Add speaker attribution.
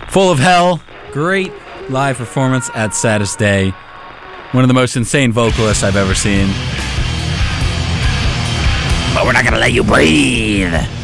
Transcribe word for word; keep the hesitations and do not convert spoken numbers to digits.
Speaker 1: Full of Hell. Great live performance at Saddest Day. One of the most insane vocalists I've ever seen. But we're not going to let you breathe.